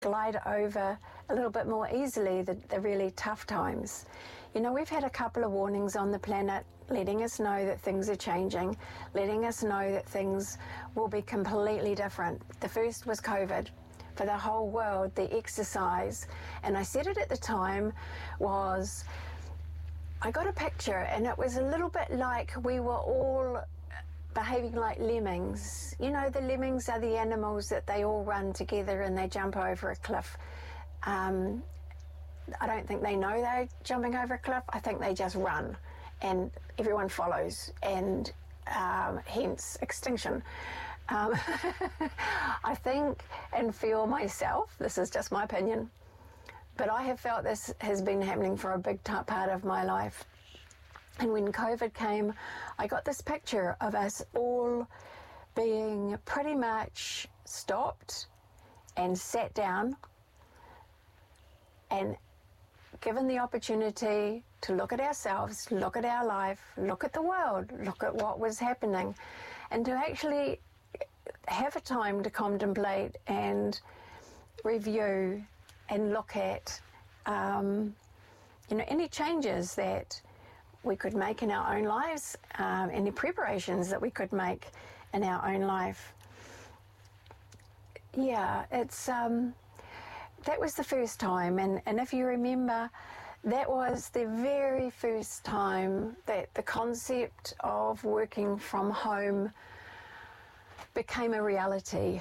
glide over a little bit more easily the really tough times. You know, we've had a couple of warnings on the planet letting us know that things are changing, letting us know that things will be completely different. The first was COVID. For the whole world, the exercise, and I said it at the time, was I got a picture and it was a little bit like we were all behaving like lemmings. You know, the lemmings are the animals that they all run together and they jump over a cliff. I don't think they know they're jumping over a cliff. I think they just run and everyone follows, and hence extinction. I think and feel myself, this is just my opinion, but I have felt this has been happening for a big part of my life. And when COVID came, I got this picture of us all being pretty much stopped and sat down and given the opportunity to look at ourselves, look at our life, look at the world, look at what was happening, and to actually have a time to contemplate and review and look at any changes that we could make in our own lives, any preparations that we could make in our own life. Yeah, it's that was the first time, and if you remember, that was the very first time that the concept of working from home became a reality.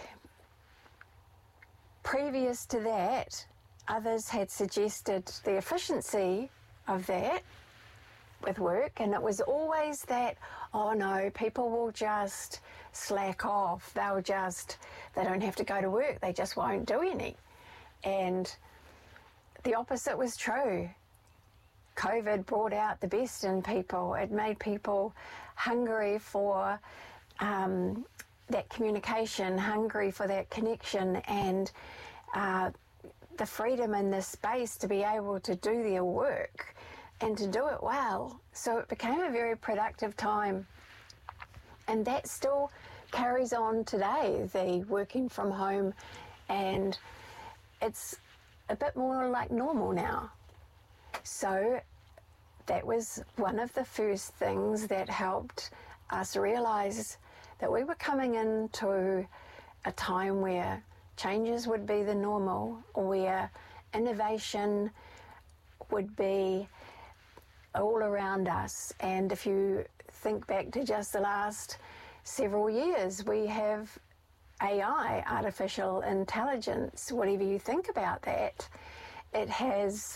Previous to that, others had suggested the efficiency of that with work, and it was always that, oh no, people will just slack off, they don't have to go to work, they just won't do any. And the opposite was true. COVID brought out the best in people. It made people hungry for that communication, hungry for that connection, and the freedom and the space to be able to do their work and to do it well. So it became a very productive time, and that still carries on today, the working from home, and it's a bit more like normal now. So that was one of the first things that helped us realize that we were coming into a time where changes would be the normal, where innovation would be all around us. And if you think back to just the last several years, we have AI, artificial intelligence. Whatever you think about that, it has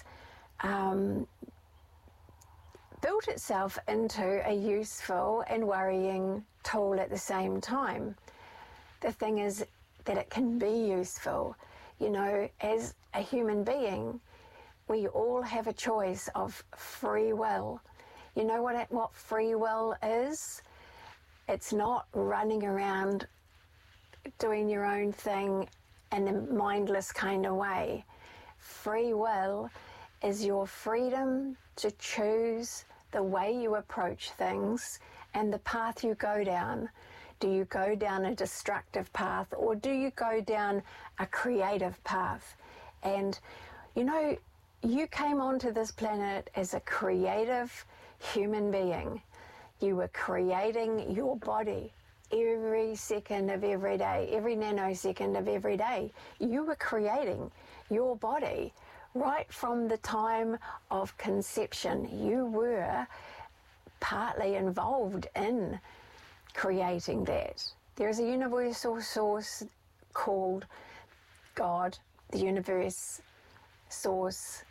built itself into a useful and worrying tool at the same time. The thing is that it can be useful. You know, as a human being, we all have a choice of free will. You know what free will is? It's not running around doing your own thing in a mindless kind of way. Free will is your freedom to choose the way you approach things and the path you go down. Do you go down a destructive path, or do you go down a creative path? And you know, you came onto this planet as a creative human being. You were creating your body every second of every day, every nanosecond of every day. You were creating your body right from the time of conception. You were partly involved in creating that. There's a universal source called God, the universe, source,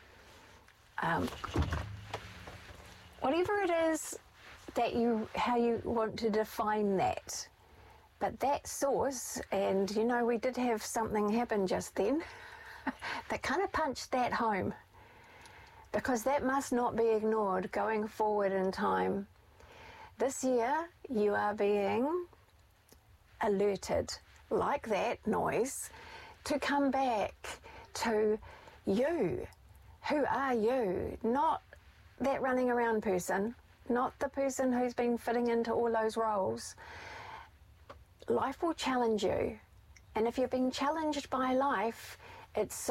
whatever it is that how you want to define that. But that source, and you know, we did have something happen just then that kind of punched that home, because that must not be ignored going forward in time. This year, you are being alerted, like that noise, to come back to you. Who are you? Not that running around person, not the person who's been fitting into all those roles. Life will challenge you. And if you're being challenged by life it's